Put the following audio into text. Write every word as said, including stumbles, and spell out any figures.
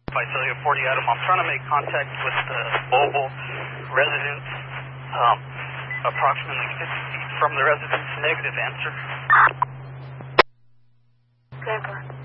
Visalia forty Adam, I'm trying to make contact with the mobile residence, um, approximately fifty feet from the residence. Negative answer. Camper.